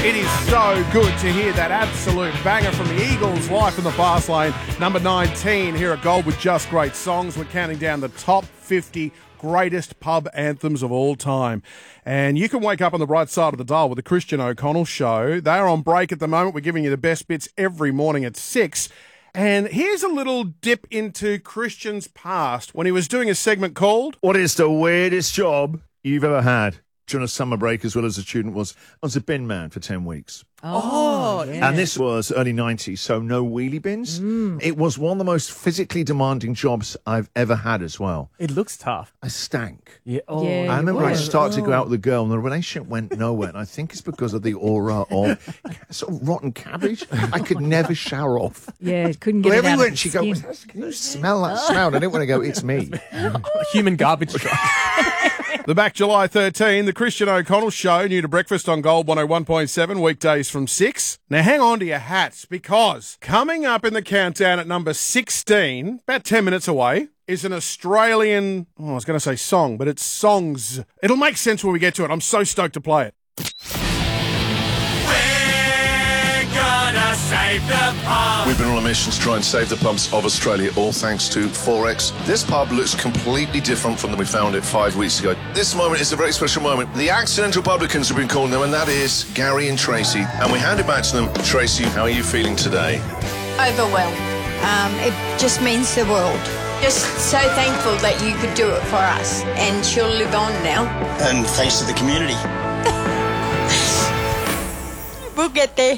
It is so good to hear that absolute banger from the Eagles, Life in the Fast Lane. Number 19 here at Gold with Just Great Songs. We're counting down the top 50 greatest pub anthems of all time. And you can wake up on the right side of the dial with the Christian O'Connell Show. They're on break at the moment. We're giving you the best bits every morning at 6. And here's a little dip into Christian's past when he was doing a segment called... What is the weirdest job you've ever had? During a summer break, as well as a student, I was a bin man for 10 weeks. Oh, yeah. And this was early 90s, so no wheelie bins. It was one of the most physically demanding jobs I've ever had as well. It looks tough. I stank. Yeah. Oh, Yeah. I remember I started to go out with a girl and the relationship went nowhere. And I think it's because of the aura of sort of rotten cabbage. I could never shower off. Yeah, couldn't get it out Everywhere of she the goes, skin. can you smell that smell? And I didn't want to go, it's me. Human garbage truck. The back July 13, the Christian O'Connell Show, new to breakfast on Gold 101.7, weekdays from 6. Now hang on to your hats, because coming up in the countdown at number 16, about 10 minutes away, is an Australian, I was going to say song, but it's songs. It'll make sense when we get to it. I'm so stoked to play it. Save the pub. We've been on a mission to try and save the pubs of Australia, all thanks to Forex. This pub looks completely different from when we found it 5 weeks ago. This moment is a very special moment. The accidental publicans have been calling them, and that is Gary and Tracy. And we hand it back to them. Tracy, how are you feeling today? Overwhelmed. It just means the world. Just so thankful that you could do it for us. And she'll live on now. And thanks to the community. We'll get there.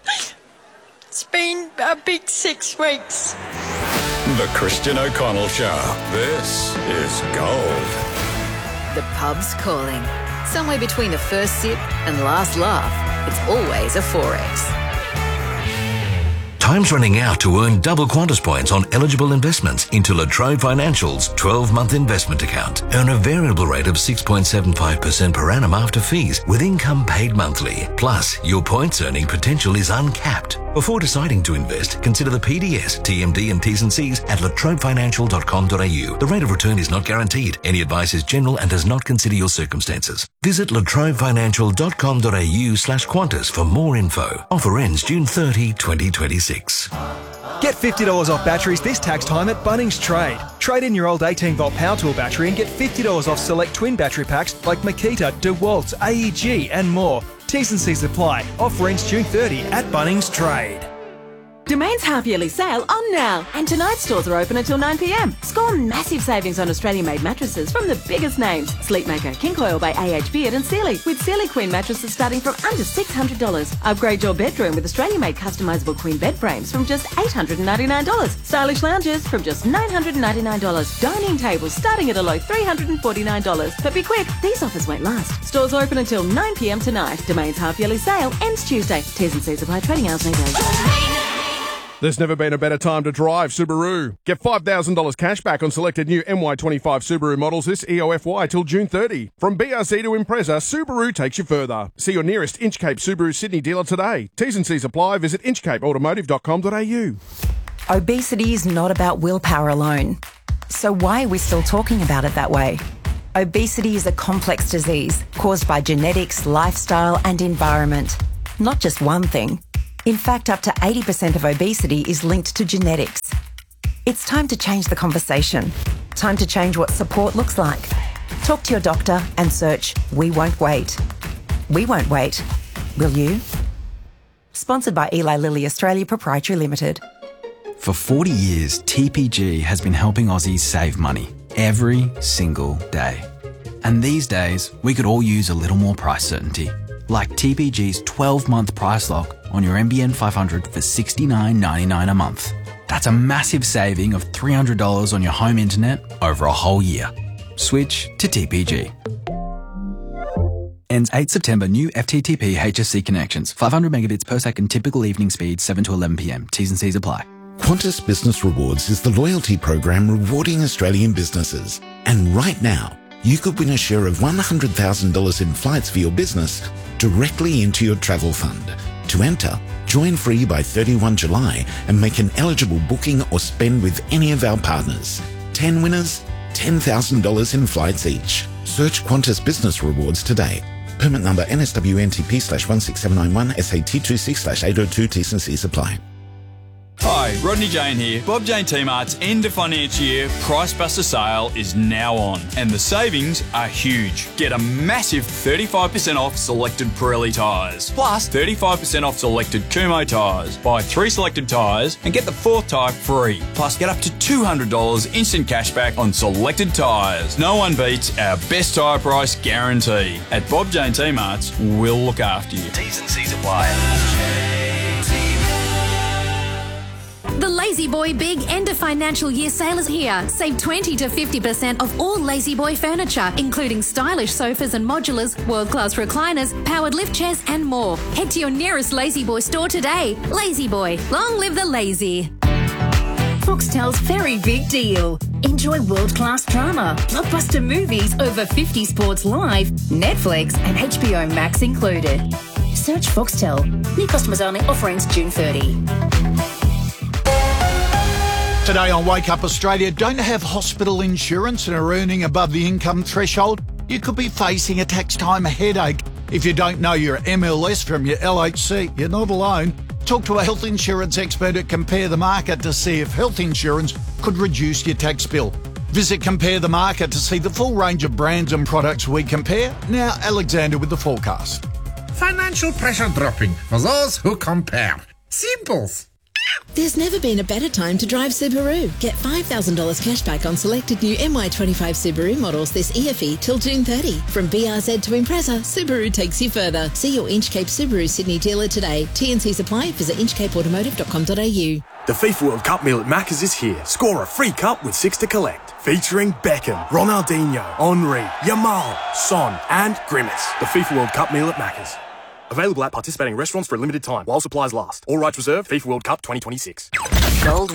It's been a big 6 weeks. The Christian O'Connell Show. This is Gold. The pub's calling. Somewhere between the first sip and last laugh, it's always a Forex. Time's running out to earn double Qantas points on eligible investments into La Trobe Financial's 12-month investment account. Earn a variable rate of 6.75% per annum after fees, with income paid monthly. Plus, your points earning potential is uncapped. Before deciding to invest, consider the PDS, TMD and T's and C's at latrobefinancial.com.au. The rate of return is not guaranteed. Any advice is general and does not consider your circumstances. Visit latrobefinancial.com.au/Qantas for more info. Offer ends June 30, 2026. Get $50 off batteries this tax time at Bunnings Trade. Trade in your old 18-volt power tool battery and get $50 off select twin battery packs like Makita, DeWalt, AEG and more. T's and C's apply. Offer ends June 30 at Bunnings Trade. Domain's half-yearly sale on now, and tonight's stores are open until 9 p.m. Score massive savings on Australian-made mattresses from the biggest names: Sleepmaker, King Coil by AH Beard and Sealy, with Sealy Queen mattresses starting from under $600. Upgrade your bedroom with Australian-made customisable queen bed frames from just $899. Stylish lounges from just $999. Dining tables starting at a low $349. But be quick, these offers won't last. Stores open until 9 p.m. tonight. Domain's half-yearly sale ends Tuesday. T's and C's apply. Trading hours may vary. There's never been a better time to drive Subaru. Get $5,000 cash back on selected new MY25 Subaru models this EOFY till June 30. From BRZ to Impreza, Subaru takes you further. See your nearest Inchcape Subaru Sydney dealer today. T's and C's apply. Visit inchcapeautomotive.com.au. Obesity is not about willpower alone. So why are we still talking about it that way? Obesity is a complex disease caused by genetics, lifestyle and environment. Not just one thing. In fact, up to 80% of obesity is linked to genetics. It's time to change the conversation. Time to change what support looks like. Talk to your doctor and search We Won't Wait. We won't wait. Will you? Sponsored by Eli Lilly Australia Proprietary Limited. For 40 years, TPG has been helping Aussies save money every single day. And these days, we could all use a little more price certainty. Like TPG's 12-month price lock on your NBN 500 for $69.99 a month. That's a massive saving of $300 on your home internet over a whole year. Switch to TPG. Ends 8 September. New FTTP HSC connections. 500 megabits per second. Typical evening speed 7 to 11 p.m. T's and C's apply. Qantas Business Rewards is the loyalty program rewarding Australian businesses. And right now, you could win a share of $100,000 in flights for your business directly into your travel fund. To enter, join free by 31 July and make an eligible booking or spend with any of our partners. 10 winners, $10,000 in flights each. Search Qantas Business Rewards today. Permit number NSWNTP/16791 SAT26/802. T's and C's apply. Hi, Rodney Jane here. Bob Jane T-Mart's end of financial year Price Buster sale is now on, and the savings are huge. Get a massive 35% off selected Pirelli tyres, plus 35% off selected Kumho tyres. Buy 3 selected tyres and get the 4th tyre free, plus get up to $200 instant cashback on selected tyres. No one beats our best tyre price guarantee. At Bob Jane T-Mart's, we'll look after you. T's and C's apply. The Lazy Boy Big End of Financial Year sale is here. Save 20 to 50% off all Lazy Boy furniture, including stylish sofas and modulars, world-class recliners, powered lift chairs and more. Head to your nearest Lazy Boy store today. Lazy Boy, long live the lazy. Foxtel's very big deal. Enjoy world-class drama, blockbuster movies, over 50 sports live, Netflix and HBO Max included. Search Foxtel. New customers only. Offer ends June 30. Today on Wake Up Australia, don't have hospital insurance and are earning above the income threshold? You could be facing a tax time headache. If you don't know your MLS from your LHC, you're not alone. Talk to a health insurance expert at Compare the Market to see if health insurance could reduce your tax bill. Visit Compare the Market to see the full range of brands and products we compare. Now, Alexander with the forecast. Financial pressure dropping for those who compare. Simples. There's never been a better time to drive Subaru. Get $5,000 cash back on selected new MY25 Subaru models this EFE till June 30. From BRZ to Impreza, Subaru takes you further. See your Inchcape Subaru Sydney dealer today. T&C's apply. Visit inchcapeautomotive.com.au. The FIFA World Cup meal at Macca's is here. Score a free cup with 6 to collect. Featuring Beckham, Ronaldinho, Henry, Yamal, Son and Grimace. The FIFA World Cup meal at Macca's. Available at participating restaurants for a limited time while supplies last. All rights reserved. FIFA World Cup 2026. Gold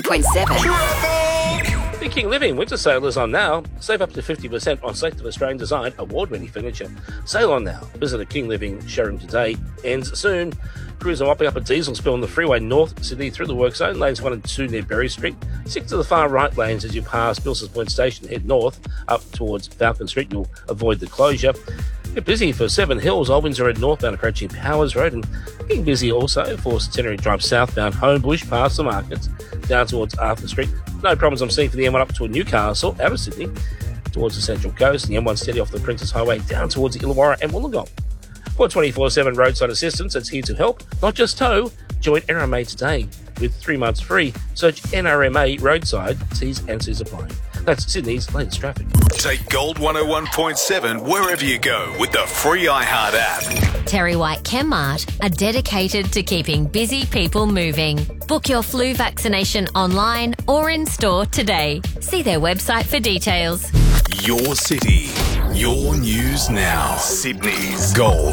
101.7. The King Living winter sale is on now. Save up to 50% on selected Australian design award-winning furniture. Sale on now. Visit a King Living showroom today. Ends soon. Crews are mopping up a diesel spill on the freeway north Sydney through the work zone. Lanes 1 and 2 near Berry Street. Stick to the far right lanes as you pass Bilsons Point Station. Head north up towards Falcon Street. You'll avoid the closure. Get busy for Seven Hills, Old Windsor Road northbound approaching Powers Road, and getting busy also for Centenary Drive southbound Homebush past the markets down towards Arthur Street. No problems I'm seeing for the M1 up to Newcastle out of Sydney towards the Central Coast, and the M1 steady off the Princess Highway down towards the Illawarra and Wollongong. For 24/7 roadside assistance, it's here to help, not just tow. Join NRMA today with 3 months free. Search NRMA Roadside. T's and C's apply. That's Sydney's latest traffic. Take Gold 101.7 wherever you go with the free iHeart app. Terry White Chemmart are dedicated to keeping busy people moving. Book your flu vaccination online or in store today. See their website for details. Your city, your news now. Sydney's Gold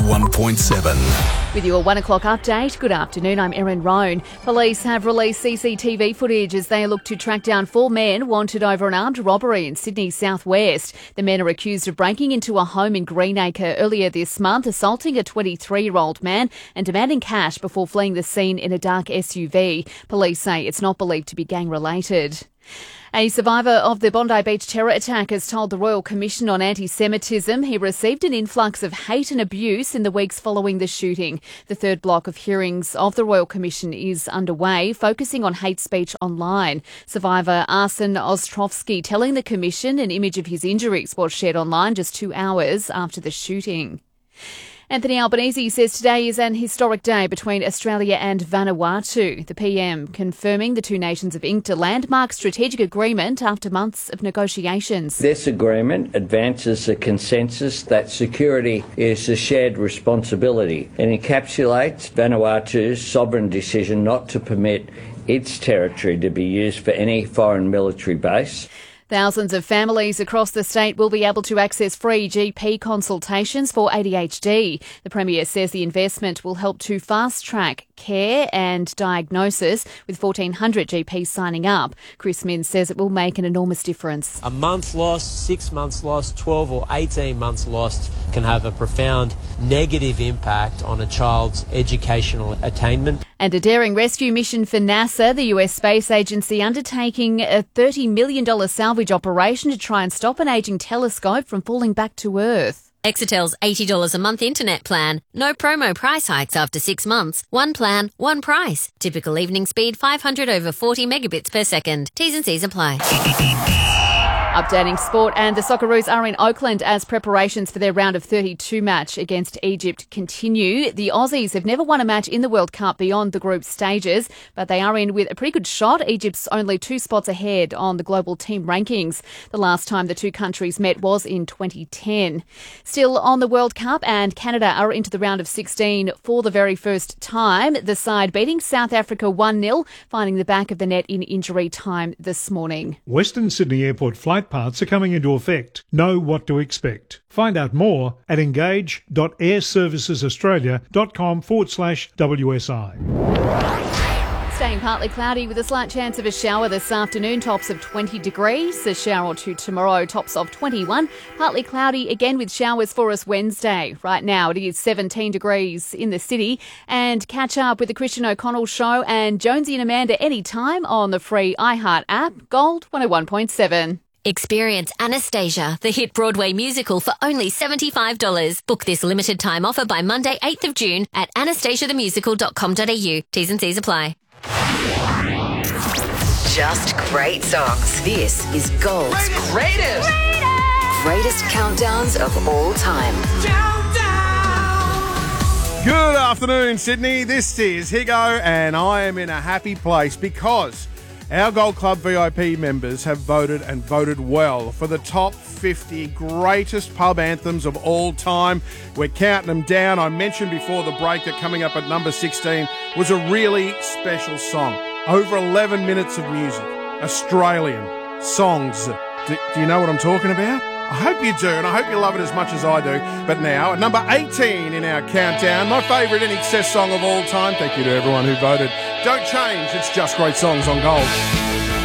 101.7. With your 1 o'clock update, good afternoon, I'm Erin Roan. Police have released CCTV footage as they look to track down 4 men wanted over an armed robbery in Sydney's southwest. The men are accused of breaking into a home in Greenacre earlier this month, assaulting a 23-year-old man and demanding cash before fleeing the scene in a dark SUV. Police say it's not believed to be gang-related. A survivor of the Bondi Beach terror attack has told the Royal Commission on Anti-Semitism he received an influx of hate and abuse in the weeks following the shooting. The third block of hearings of the Royal Commission is underway, focusing on hate speech online. Survivor Arsen Ostrovsky telling the Commission an image of his injuries was shared online just 2 hours after the shooting. Anthony Albanese says today is an historic day between Australia and Vanuatu. The PM confirming the two nations have inked a landmark strategic agreement after months of negotiations. This agreement advances a consensus that security is a shared responsibility and encapsulates Vanuatu's sovereign decision not to permit its territory to be used for any foreign military base. Thousands of families across the state will be able to access free GP consultations for ADHD. The Premier says the investment will help to fast-track care and diagnosis, with 1,400 GPs signing up. Chris Minns says it will make an enormous difference. A month lost, 6 months lost, 12 or 18 months lost can have a profound negative impact on a child's educational attainment. And a daring rescue mission for NASA, the US Space Agency, undertaking a $30 million salvage operation to try and stop an ageing telescope from falling back to Earth. Exetel's $80 a month internet plan. No promo price hikes after 6 months. One plan, one price. Typical evening speed 500 over 40 megabits per second. T's and C's apply. Updating sport, and the Socceroos are in Oakland as preparations for their round of 32 match against Egypt continue. The Aussies have never won a match in the World Cup beyond the group stages, but they are in with a pretty good shot. Egypt's only 2 spots ahead on the global team rankings. The last time the two countries met was in 2010. Still on the World Cup, and Canada are into the round of 16 for the very first time. The side beating South Africa 1-0, finding the back of the net in injury time this morning. Western Sydney Airport flight parts are coming into effect. Know what to expect. Find out more at engage.airservicesaustralia.com/WSI. Staying partly cloudy with a slight chance of a shower this afternoon, tops of 20 degrees. A shower or two tomorrow, tops of 21. Partly cloudy again with showers for us Wednesday. Right now it is 17 degrees in the city. And catch up with the Christian O'Connell Show and Jonesy and Amanda anytime on the free iHeart app. Gold 101.7. Experience Anastasia, the hit Broadway musical, for only $75. Book this limited time offer by Monday, 8th of June at anastasiathemusical.com.au. T's and C's apply. Just great songs. This is Gold's greatest countdowns of all time. Good afternoon, Sydney. This is Higo, and I am in a happy place because our Gold Club VIP members have voted, and voted well, for the top 50 greatest pub anthems of all time. We're counting them down. I mentioned before the break that coming up at number 16 was a really special song. Over 11 minutes of music. Australian songs. Do you know what I'm talking about? I hope you do, and I hope you love it as much as I do. But now, at number 18 in our countdown, my favourite In Excess song of all time. Thank you to everyone who voted. Don't change, it's just great songs on Gold.